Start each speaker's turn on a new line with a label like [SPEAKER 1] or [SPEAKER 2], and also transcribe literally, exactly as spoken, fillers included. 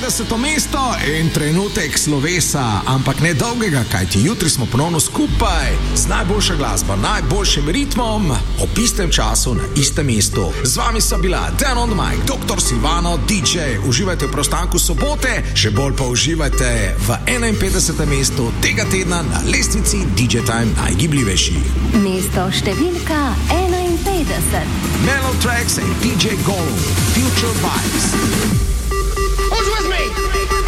[SPEAKER 1] enainpetdeseto mesto in trenutek slovesa, ampak ne dolgega, kajti jutri smo ponovno skupaj z najboljšo glasbo, najboljšim ritmom, ob istem času na istem mestu. Z vami sta bila Dan on the Mic, doktor Silvano, D J. Uživajte v prostanku sobote, še bolj pa uživajte v enainpetdesetem mestu tega tedna na lestvici D J Time najgibljivejši.
[SPEAKER 2] Mesto številka enainpetdeset.
[SPEAKER 1] Mellow Tracks in D J Gollum, Future Vibes.
[SPEAKER 3] Who's with me?